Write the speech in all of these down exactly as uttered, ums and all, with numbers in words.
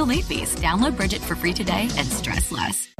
late fees. Download Bridget for free today and stress less.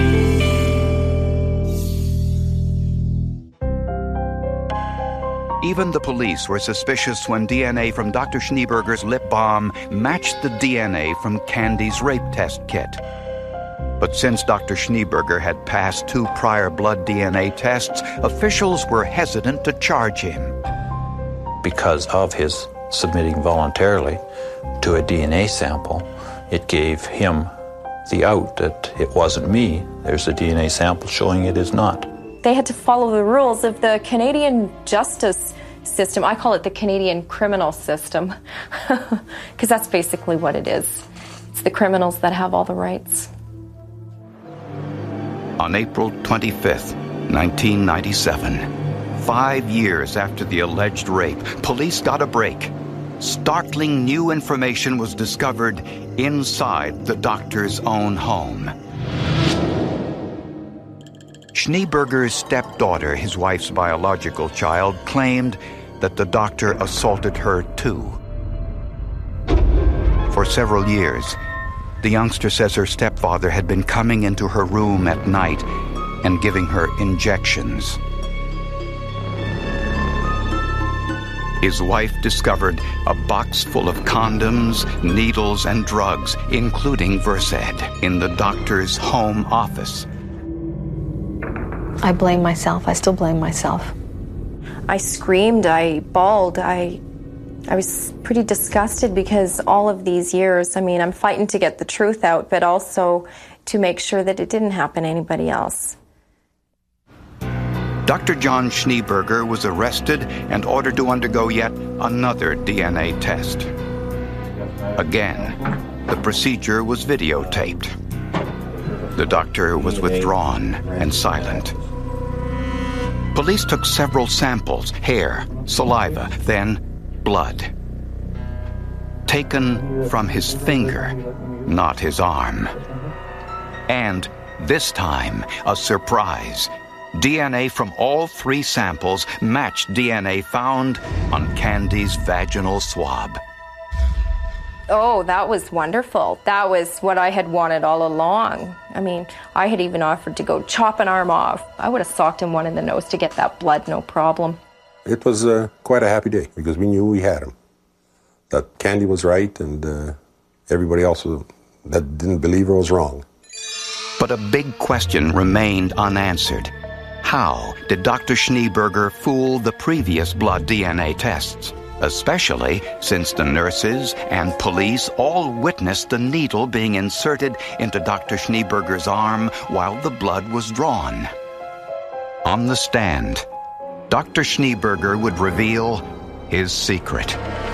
Even the police were suspicious when D N A from Doctor Schneeberger's lip balm matched the D N A from Candy's rape test kit. But since Doctor Schneeberger had passed two prior blood D N A tests, officials were hesitant to charge him. Because of his submitting voluntarily to a D N A sample, it gave him the out that it wasn't me. There's a D N A sample showing it is not. They had to follow the rules of the Canadian justice system. I call it the Canadian criminal system, because that's basically what it is. It's the criminals that have all the rights. On April twenty-fifth, nineteen ninety-seven, five years after the alleged rape, police got a break. Startling new information was discovered inside the doctor's own home. Schneeberger's stepdaughter, his wife's biological child, claimed that the doctor assaulted her too. For several years, the youngster says her stepfather had been coming into her room at night and giving her injections. His wife discovered a box full of condoms, needles, and drugs, including Versed, in the doctor's home office. I blame myself. I still blame myself. I screamed, I bawled, I I was pretty disgusted because all of these years, I mean, I'm fighting to get the truth out, but also to make sure that it didn't happen to anybody else. Doctor John Schneeberger was arrested and ordered to undergo yet another D N A test. Again, the procedure was videotaped. The doctor was withdrawn and silent. Police took several samples, hair, saliva, then blood. Taken from his finger, not his arm. And this time, a surprise. D N A from all three samples matched D N A found on Candy's vaginal swab. Oh, that was wonderful. That was what I had wanted all along. I mean, I had even offered to go chop an arm off. I would have socked him one in the nose to get that blood, no problem. It was uh, quite a happy day because we knew we had him. That Candy was right and uh, everybody else was, that didn't believe her was wrong. But a big question remained unanswered. How did Doctor Schneeberger fool the previous blood D N A tests? Especially since the nurses and police all witnessed the needle being inserted into Doctor Schneeberger's arm while the blood was drawn. On the stand, Doctor Schneeberger would reveal his secret.